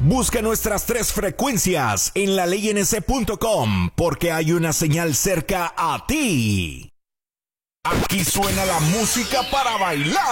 Busca nuestras 3 frecuencias en laleyNC.com porque hay una señal cerca a ti. Aquí suena la música para bailar.